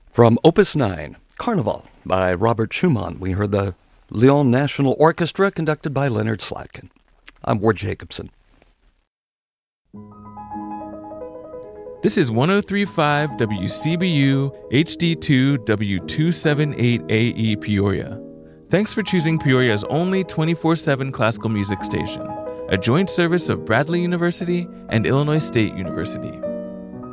From Opus 9, Carnival by Robert Schumann. We heard the Lyon National Orchestra conducted by Leonard Slatkin. I'm Ward Jacobson. This is 103.5 WCBU HD2 W278AE Peoria. Thanks for choosing Peoria's only 24/7 classical music station, a joint service of Bradley University and Illinois State University.